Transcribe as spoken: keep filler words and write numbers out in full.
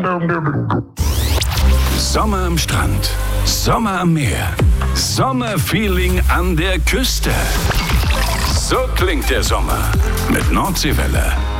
Sommer am Strand, Sommer am Meer, Sommerfeeling an der Küste. So klingt der Sommer mit Nordseewelle.